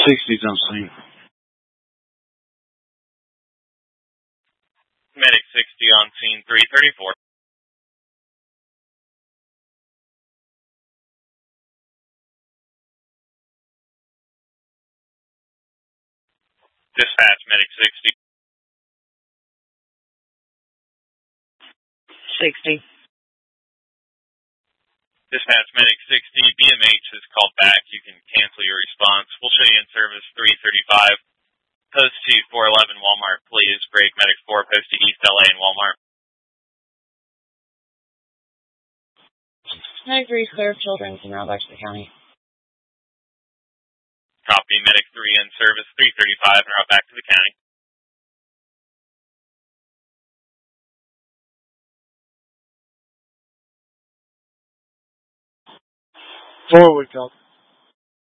60's on scene. Medic 60 on scene, 334. Dispatch, Medic 60. 60. Dispatch, Medic 60. BMH is called back. You can cancel your response. We'll show you in service 335. Post to 411 Walmart, please. Break Medic 4, post to East LA and Walmart. Medic 3 clear of children and now back to the county. Copy, Medic 3 in service 335 and route back to the county. Forward, call.